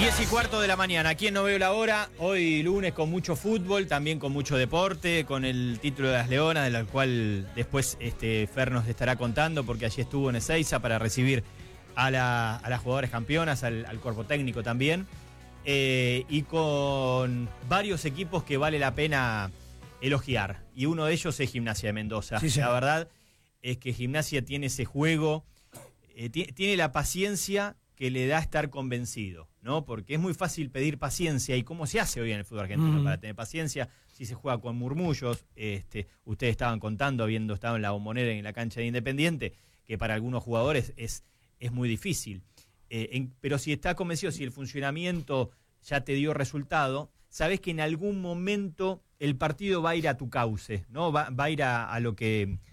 10:15 de la mañana, aquí en No Veo la Hora, hoy lunes con mucho fútbol, también con mucho deporte, con el título de las Leonas, de la cual después Fer nos estará contando, porque allí estuvo en Ezeiza para recibir a las jugadoras campeonas, al cuerpo técnico también, y con varios equipos que vale la pena elogiar, y uno de ellos es Gimnasia de Mendoza. Sí. La verdad es que Gimnasia tiene ese juego, tiene la paciencia que le da estar convencido, ¿no? Porque es muy fácil pedir paciencia, y cómo se hace hoy en el fútbol argentino para tener paciencia, si se juega con murmullos. Ustedes estaban contando, habiendo estado en la Bombonera y en la cancha de Independiente, que para algunos jugadores es muy difícil. Pero si estás convencido, si el funcionamiento ya te dio resultado, sabes que en algún momento el partido va a ir a tu cauce, ¿no? Va a ir a lo que